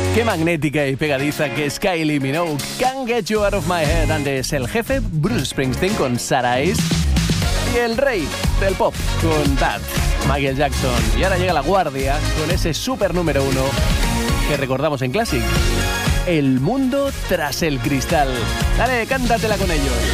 Qué magnética y pegadiza que es Kylie Minogue. Can't Get You Out of My Head. Antes el jefe Bruce Springsteen con Sarah Ice. Y el rey del pop con Bad, Michael Jackson. Y ahora llega La Guardia con ese super número 1 que recordamos en Classic. El mundo tras el cristal. Dale, cántatela con ellos.